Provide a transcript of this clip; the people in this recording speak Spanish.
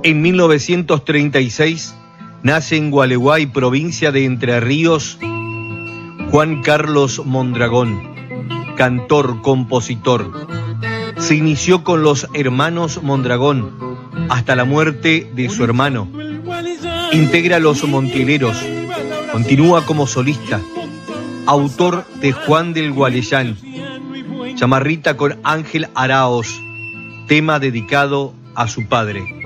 En 1936 nace en Gualeguay, provincia de Entre Ríos, Juan Carlos Mondragón, cantor, compositor. Se inició con los hermanos Mondragón hasta la muerte de su hermano. Integra Los Montieleros, continúa como solista, autor de Juan del Gualeyán, Chamarrita con Ángel Araos, tema dedicado a su padre.